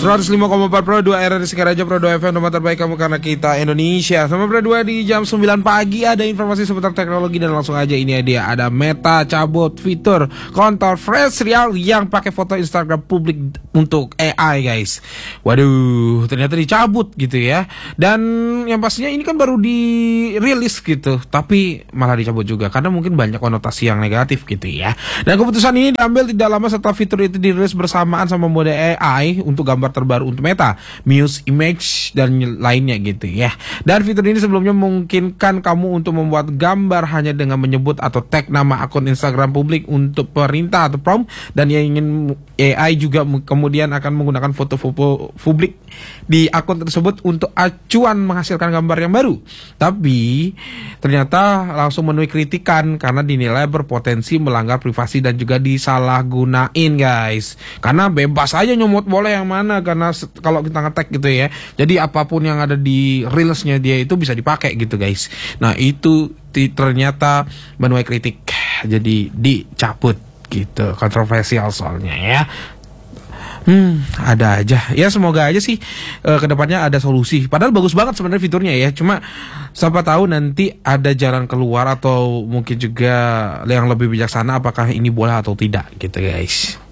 105,4 Pro 2 RRI Singaraja Pro 2 FM, tempat terbaik kamu karena kita Indonesia. Sama Pro 2 di jam 9 pagi ada informasi seputar teknologi dan langsung aja ini dia ada Meta cabut fitur kontroversial yang pakai foto Instagram publik untuk AI guys. Waduh, ternyata dicabut gitu ya. Dan yang pastinya ini kan baru dirilis gitu, tapi malah dicabut juga karena mungkin banyak konotasi yang negatif gitu ya. Dan keputusan ini diambil tidak lama setelah fitur itu dirilis bersamaan sama mode AI untuk gambar terbaru untuk Meta, Muse Image dan lainnya gitu ya. Dan fitur ini sebelumnya memungkinkan kamu untuk membuat gambar hanya dengan menyebut atau tag nama akun Instagram publik untuk perintah atau prompt, dan yang ingin AI juga kemudian akan menggunakan foto publik di akun tersebut untuk acuan menghasilkan gambar yang baru. Tapi ternyata langsung menuai kritikan karena dinilai berpotensi melanggar privasi dan juga disalahgunain guys. Karena bebas aja nyomot boleh yang mana, karena kalau kita nge-tag gitu ya. Jadi apapun yang ada di reelsnya dia itu bisa dipakai gitu guys. Nah itu ternyata menuai kritik, jadi dicabut gitu. Kontroversial soalnya ya. Ada aja ya, semoga aja sih kedepannya ada solusi. Padahal bagus banget sebenarnya fiturnya ya, cuma siapa tahu nanti ada jalan keluar atau mungkin juga yang lebih bijaksana apakah ini boleh atau tidak gitu guys.